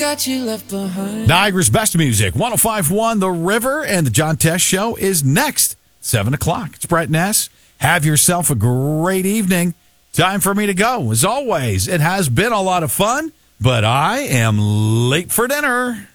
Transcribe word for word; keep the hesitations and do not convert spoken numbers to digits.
Got you left behind. Niagara's best music, one oh five point one The River, and the John Test Show is next, seven o'clock. It's Brett Ness. Have yourself a great evening. Time for me to go. As always, it has been a lot of fun, but I am late for dinner.